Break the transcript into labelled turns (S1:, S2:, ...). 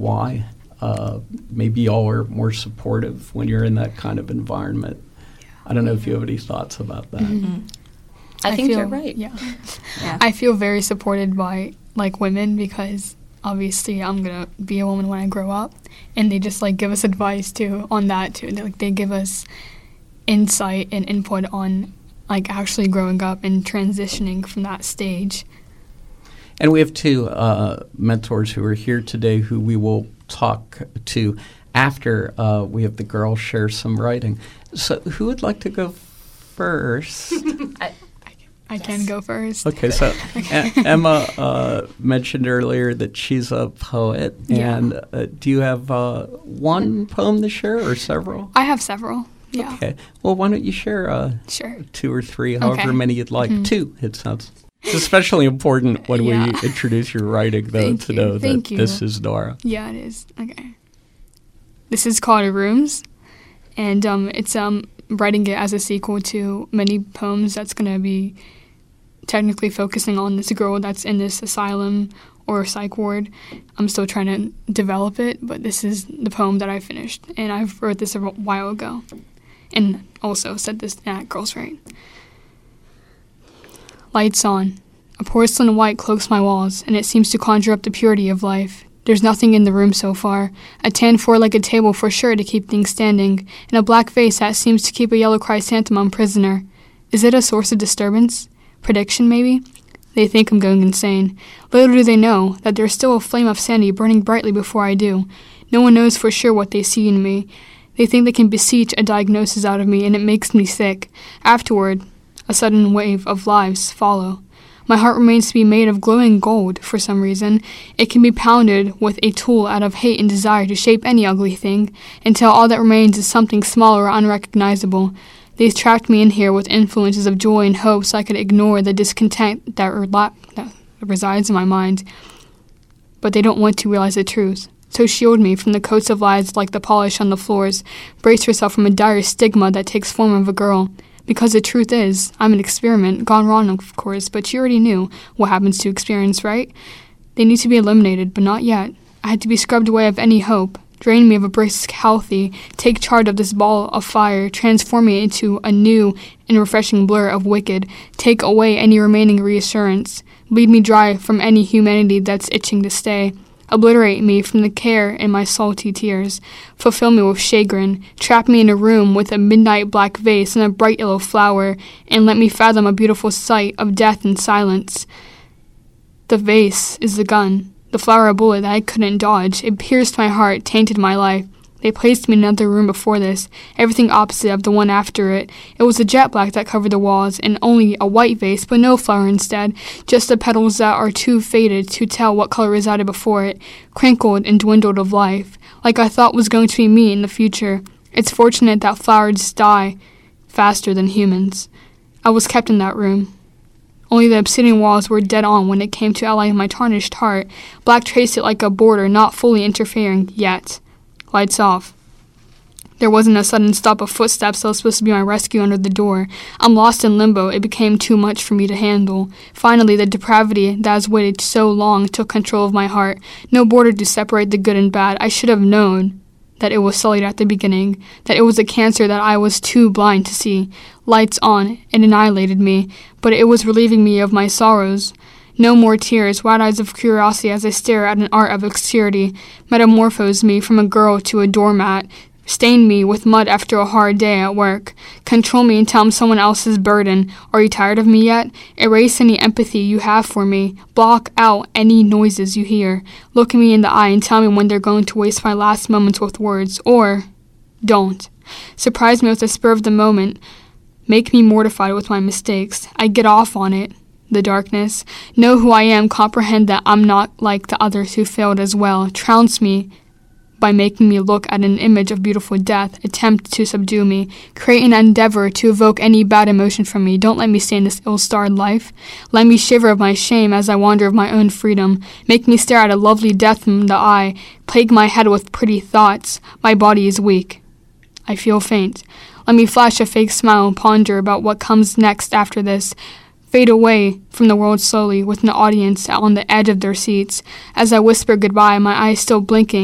S1: why. Maybe y'all are more supportive when you're in that kind of environment. I don't know if you have any thoughts about that.
S2: Mm-hmm. I think you're right.
S3: Yeah. I feel very supported by, like, women because obviously I'm going to be a woman when I grow up. And they just, like, give us advice, too, on that, too. They give us insight and input on, like, actually growing up and transitioning from that stage.
S1: And we have two mentors who are here today who we will talk to after we have the girls share some writing. So who would like to go first?
S3: I can go first.
S1: Okay, so Emma mentioned earlier that she's a poet.
S3: Yeah.
S1: And do you have one poem to share or several?
S3: I have several, yeah.
S1: Okay. Well, why don't you share
S3: sure.
S1: 2 or 3, however
S3: Okay.
S1: many you'd like. 2, it sounds. It's especially important when
S3: Yeah.
S1: we introduce your writing, though,
S3: Thank
S1: to
S3: you.
S1: know
S3: Thank
S1: that
S3: you.
S1: this is Nora.
S3: Yeah, it is. Okay. This is called Rooms, and it's writing it as a sequel to many poems that's going to be technically focusing on this girl that's in this asylum or psych ward. I'm still trying to develop it, but this is the poem that I finished, and I wrote this a while ago, and also said this at Girls Write. Lights on. A porcelain white cloaks my walls, and it seems to conjure up the purity of life. There's nothing in the room so far. A tan four-legged table for sure to keep things standing, and a black face that seems to keep a yellow chrysanthemum prisoner. Is it a source of disturbance? Prediction, maybe? They think I'm going insane. Little do they know that there's still a flame of sanity burning brightly before I do. No one knows for sure what they see in me. They think they can beseech a diagnosis out of me, and it makes me sick. Afterward, a sudden wave of lives follow. My heart remains to be made of glowing gold for some reason. It can be pounded with a tool out of hate and desire to shape any ugly thing, until all that remains is something small or unrecognizable. They trapped me in here with influences of joy and hope so I could ignore the discontent that resides in my mind. But they don't want to realize the truth. So shield me from the coats of lies like the polish on the floors. Brace yourself from a dire stigma that takes form of a girl. Because the truth is, I'm an experiment, gone wrong, of course, but you already knew what happens to experience, right? They need to be eliminated, but not yet. I had to be scrubbed away of any hope. Drain me of a brisk, healthy, take charge of this ball of fire, transform me into a new and refreshing blur of wicked, take away any remaining reassurance, bleed me dry from any humanity that's itching to stay. Obliterate me from the care in my salty tears. Fulfill me with chagrin. Trap me in a room with a midnight black vase and a bright yellow flower, and let me fathom a beautiful sight of death and silence. The vase is the gun. The flower a bullet that I couldn't dodge. It pierced my heart, tainted my life. They placed me in another room before this, everything opposite of the one after it. It was a jet black that covered the walls, and only a white vase, but no flower instead, just the petals that are too faded to tell what color resided before it, crinkled and dwindled of life, like I thought was going to be me in the future. It's fortunate that flowers die faster than humans. I was kept in that room. Only the obsidian walls were dead on when it came to outlining my tarnished heart. Black traced it like a border, not fully interfering yet. Lights off. There wasn't a sudden stop of footsteps that was supposed to be my rescue under the door. I'm lost in limbo. It became too much for me to handle. Finally, the depravity that has waited so long took control of my heart. No border to separate the good and bad. I should have known that it was sullied at the beginning, that it was a cancer that I was too blind to see. Lights on, it annihilated me, but it was relieving me of my sorrows. No more tears, wide eyes of curiosity as I stare at an art of obscurity, metamorphose me from a girl to a doormat, stain me with mud after a hard day at work, control me until I'm someone else's burden. Are you tired of me yet? Erase any empathy you have for me. Block out any noises you hear. Look me in the eye and tell me when they're going to waste my last moments with words, or don't. Surprise me with the spur of the moment. Make me mortified with my mistakes. I get off on it. The darkness. Know who I am, comprehend that I'm not like the others who failed as well. Trounce me by making me look at an image of beautiful death. Attempt to subdue me. Create an endeavor to evoke any bad emotion from me. Don't let me stay in this ill-starred life. Let me shiver of my shame as I wander of my own freedom. Make me stare at a lovely death in the eye. Plague my head with pretty thoughts. My body is weak. I feel faint. Let me flash a fake smile and ponder about what comes next after this. Fade away from the world slowly with an audience on the edge of their seats. As I whisper goodbye, my eyes still blinking.